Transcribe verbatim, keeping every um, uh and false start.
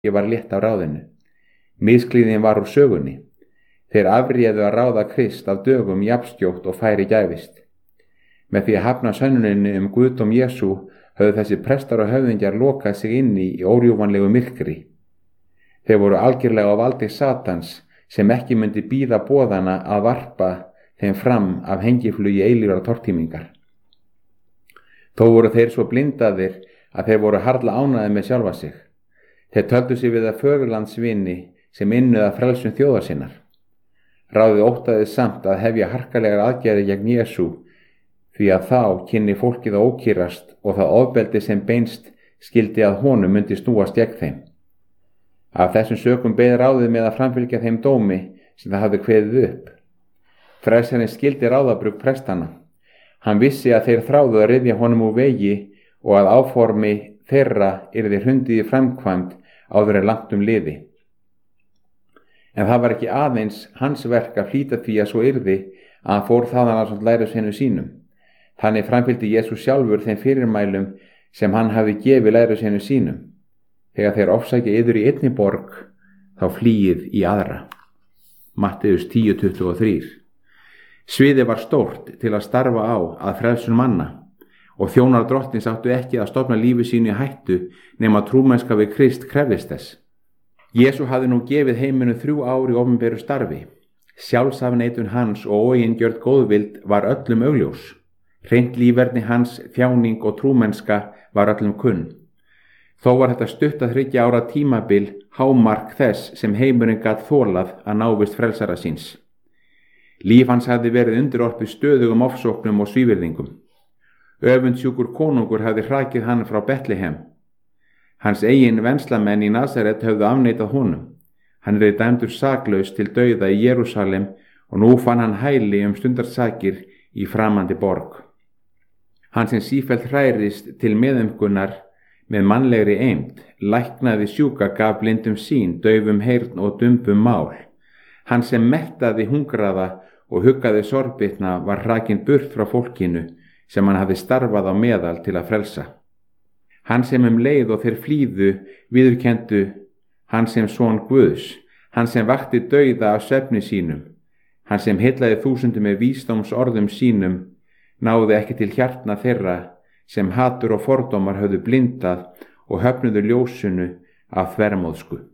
ég var létt af ráðinu. Misklíðin var úr sögunni. Þeir afréðu að ráða Krist af dögum jafnskjótt og færi gæfist. Með því að hafna sönnuninni um guðdóm Jesú höfðu þessi prestar og höfðingjar lokað sig inni í órjúfanlegu myrkri. Þeir voru algjörlega á valdi Satans sem ekki myndi bíða boðana að varpa þeim fram af hengiflugi eilífrar tortímingar. Þó voru þeir svo blindaðir að þeir voru harla ánægðir með sjálfa sig. Þeir töldu sig við að fögurlandsvini sem innuð að frelsun þjóðar sinnar. Ráðið óttaðist samt að hefja harkalegar aðgerðir gegn Jesú, því að þá kynni fólkið að ókýrast og það ofbeldi sem beinst skildi að honum myndi snúast gegn þeim. Af þessum sökum beið ráðið með að framfylgja þeim dómi sem það hafði kveðið upp. Frelsarinn skildi ráðabrugg prestana. Hann vissi að þeir þráðu að ryðja honum úr vegi og að áformi þeirra yrði hrundið í framkvæmd áður en langt um liði. En það var ekki aðeins hans verk að flýta því að svo yrði að hann fór þaðan ásamt lærisveinum sínum. Þannig framfylgdi Jesús sjálfur þeim fyrirmælum sem hann hafi gefið lærisveinum sínum. Þegar þeir ofsækja yður í einni borg, þá flýið í aðra. Matteus tíu tuttugu og þrjú. Sviðið var stórt til að starfa á að frelsun manna og þjónar drottins áttu ekki að stofna lífi sínu í hættu nema trúmennska við Krist krefðist þess. Jesú hafði nú gefið heiminu þrjú ár í opinberu starfi. Sjálfsafneitun hans og óeingjörn góðvild var öllum augljós. Hreint líferni hans, þjáning og trúmennska var öllum kunn. Þó var þetta stutt að þriggja ára tímabil hámark þess sem heimurinn gat þolað að návist frelsara síns. Líf hans hafði verið undirorpið stöðugum ofsóknum og svívirðingum. Öfundsjúkur konungur hafði hrakið hann frá Betlehem. Hans eigin venslamenn í Nasaret höfðu afneitað honum. Hann er dæmdur saklaus til dauða í Jerúsalem og nú fann hann hæli um stundarsakir í framandi borg. Hann sem sífellt hrærist til meðumkunnar með mannlegri eymd, læknaði sjúka, gaf blindum sín, daufum heyrn og dumbum mál. Hann sem mettaði hungraða og huggaði sorgbitna var hrakinn burt frá fólkinu sem hann hafði starfað á meðal til að frelsa. Hann sem um leið og þeir flýðu viðurkendu hann sem son Guðs, hann sem vakti dauða af svefni sínum, hann sem heillaði þúsundum með vísdóms orðum sínum, náði ekki til hjartna þeirra sem hatur og fordómar höfðu blindað og höfnuðu ljósinu af þvermóðsku.